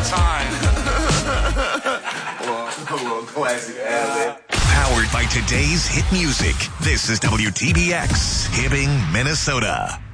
time. Well, classic ad. Powered by today's hit music. This is WTBX, Hibbing, Minnesota.